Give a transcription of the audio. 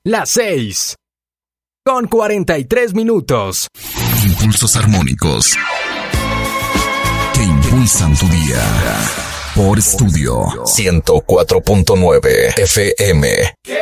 Las 6:43. Impulsos armónicos que impulsan tu día. Por Estudio 104.9 FM.